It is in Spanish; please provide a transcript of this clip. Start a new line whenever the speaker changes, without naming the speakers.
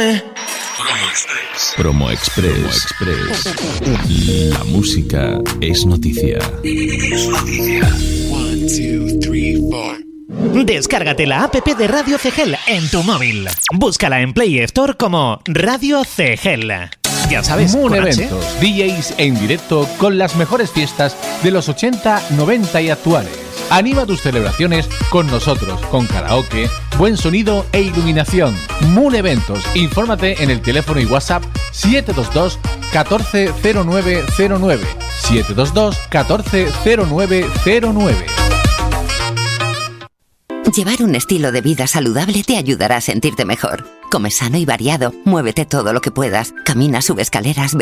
Promo Express. La música es noticia.
One, two, three, four.
Descárgate la app de Radio Cegel en tu móvil. Búscala en Play Store como Radio Cegel. Ya sabes,
Moon
con
Eventos,
H.
DJs en directo con las mejores fiestas de los 80, 90 y actuales. Anima tus celebraciones con nosotros, con karaoke, buen sonido e iluminación. Moon Eventos, infórmate en el teléfono y WhatsApp 722 140909. 722 140909.
Llevar un estilo de vida saludable te ayudará a sentirte mejor. Come sano y variado, muévete todo lo que puedas, camina, sube escaleras,